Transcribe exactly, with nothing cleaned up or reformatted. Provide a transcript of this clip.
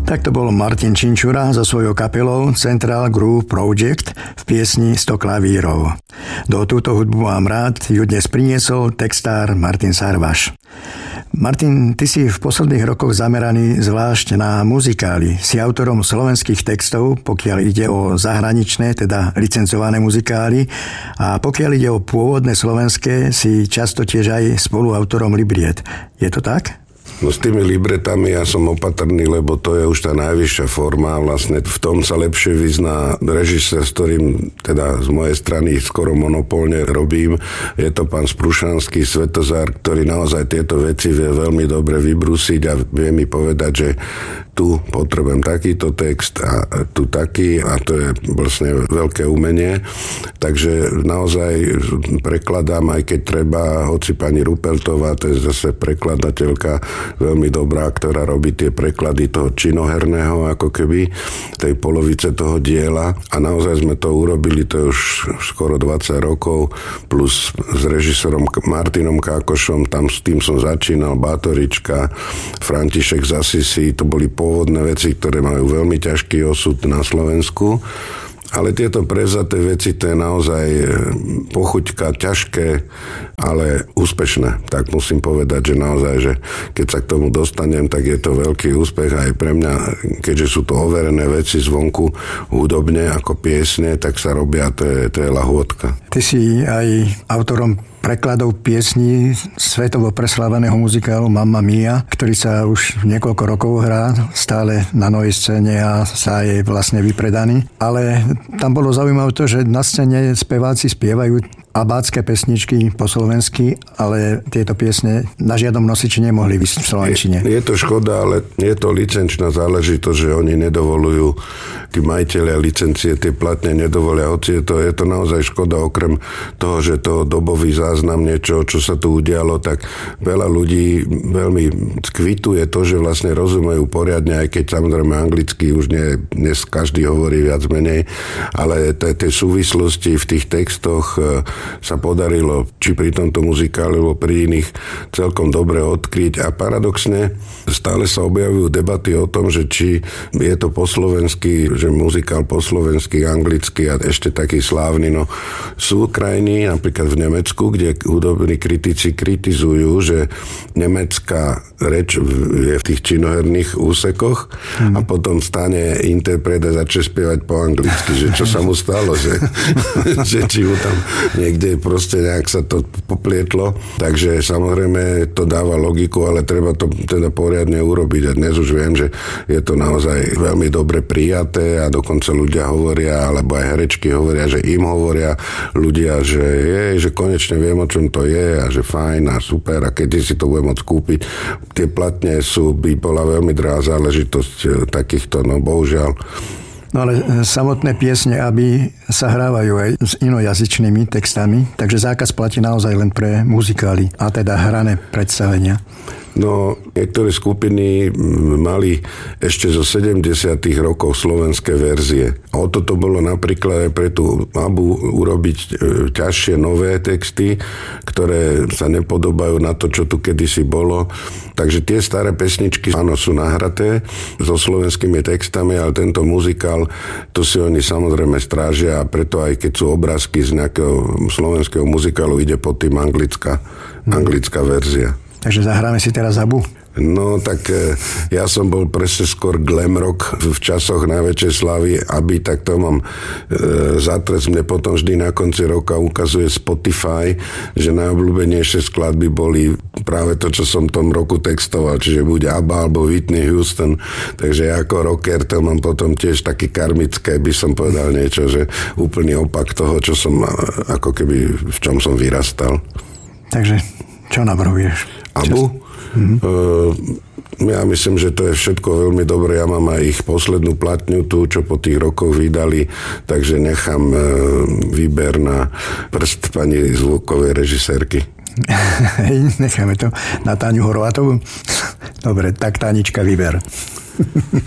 Tak to bol Martin Činčura so svojou kapelou Central Groove Project v piesni sto klavírov. Do túto hudbu mám rád, ju dnes priniesol textár Martin Sarvaš. Martin, ty si v posledných rokoch zameraný zvlášť na muzikály. Si autorom slovenských textov, pokiaľ ide o zahraničné, teda licencované muzikály, a pokiaľ ide o pôvodné slovenské, si často tiež aj spoluautorom libriet. Je to tak? No s tými libretami ja som opatrný, lebo to je už tá najvyššia forma. Vlastne v tom sa lepšie vyzná režisér, s ktorým teda z mojej strany skoro monopolne robím. Je to pán Sprušanský, Svetozár, ktorý naozaj tieto veci vie veľmi dobre vybrúsiť a vie mi povedať, že tu potrebujem takýto text a tu taký, a to je vlastne veľké umenie. Takže naozaj prekladám, aj keď treba, hoci pani Rupeltová, to je zase prekladateľka veľmi dobrá, ktorá robí tie preklady toho činoherného, ako keby tej polovice toho diela, a naozaj sme to urobili, to je už skoro dvadsať rokov, plus s režisérom Martinom Kákošom, tam s tým som začínal, Bátorička, František z Asisi, to boli pôvodné veci, ktoré majú veľmi ťažký osud na Slovensku. Ale tieto prevzaté veci, to je naozaj pochuťka, ťažké, ale úspešné. Tak musím povedať, že naozaj, že keď sa k tomu dostanem, tak je to veľký úspech aj pre mňa, keďže sú to overené veci zvonku hudobne ako piesne, tak sa robia, to je, to je lahôdka. Ty si aj autorom prekladov piesní svetovo preslávaného muzikálu Mamma Mia, ktorý sa už niekoľko rokov hrá stále na novej scéne a sa je vlastne vypredaný. Ale tam bolo zaujímavé to, že na scéne speváci spievajú abátske pesničky po slovensky, ale tieto piesne na žiadnom nosiči nemohli vysť v slovenčine. Je, je to škoda, ale je to licenčná záležitosť, že oni nedovolujú, tí majiteľia licencie tie platne nedovolia, hoci je to, je to naozaj škoda, okrem toho, že to dobový záznam niečo, čo sa tu udialo, tak veľa ľudí veľmi kvituje to, že vlastne rozumejú poriadne, aj keď samozrejme anglicky už nie, dnes každý hovorí viac menej, ale tie súvislosti v tých textoch sa podarilo, či pri tomto muzikále, alebo pri iných, celkom dobre odkryť. A paradoxne stále sa objavujú debaty o tom, že či je to po slovensky, že muzikál po slovensky, anglicky a ešte taký slávny. No, sú krajiny, napríklad v Nemecku, kde hudobní kritici kritizujú, že nemecká reč je v tých činoherných úsekoch hmm. a potom stane interpret a začne spievať po anglicky, že čo sa mu stalo, že, že či mu tam niekde proste nejak sa to poplietlo. Takže samozrejme to dáva logiku, ale treba to teda poriadne urobiť. A dnes už viem, že je to naozaj veľmi dobre prijaté a dokonca ľudia hovoria, alebo aj herečky hovoria, že im hovoria ľudia, že je, že konečne viem, o čom to je a že fajn a super a kedy si to budem môcť kúpiť. Tie platne sú, by bola veľmi drahá záležitosť takýchto, no bohužiaľ. No ale samotné piesne, aby sa hrávajú aj s inojazyčnými textami, takže zákaz platí naozaj len pre muzikály, a teda hrané predstavenia. No, niektoré skupiny mali ešte zo sedemdesiatych rokov slovenské verzie. A o toto bolo napríklad aj pre tú Abu urobiť e, ťažšie nové texty, ktoré sa nepodobajú na to, čo tu kedysi bolo. Takže tie staré pesničky, áno, sú nahraté so slovenskými textami, ale tento muzikál, to si oni samozrejme strážia, a preto aj keď sú obrázky z nejakého slovenského muzikálu, ide pod tým anglická, anglická verzia. Takže zahráme si teraz Abu? No, tak ja som bol presne skôr glam rock v časoch najväčšej slávy, aby tak to mám e, zatrec. Mne potom vždy na konci roka ukazuje Spotify, že najobľúbenejšie skladby boli práve to, čo som v tom roku textoval, čiže buď ABBA alebo Whitney Houston. Takže ja ako rocker to mám potom tiež také karmické, by som povedal niečo, že úplný opak toho, čo som ako keby v čom som vyrastal. Takže čo navrhuješ? Abu? Mm-hmm. Uh, ja myslím, že to je všetko veľmi dobré. Ja mám aj ich poslednú platňu tu, čo po tých rokoch vydali, takže nechám uh, výber na prst pani zvukovej režisérky. Necháme to na Táňu Horvátovú. Dobre, tak Tánička, výber.